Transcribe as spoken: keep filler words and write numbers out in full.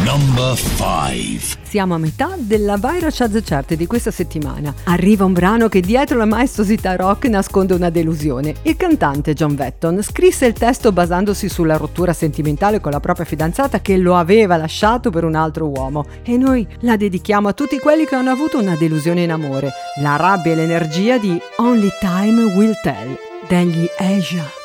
Number five. Siamo a metà della Viral Chart Chart di questa settimana. Arriva un brano che dietro la maestosità rock nasconde una delusione. Il cantante John Vetton scrisse il testo basandosi sulla rottura sentimentale con la propria fidanzata che lo aveva lasciato per un altro uomo. E noi la dedichiamo a tutti quelli che hanno avuto una delusione in amore. La rabbia e l'energia di Only Time Will Tell degli Asia.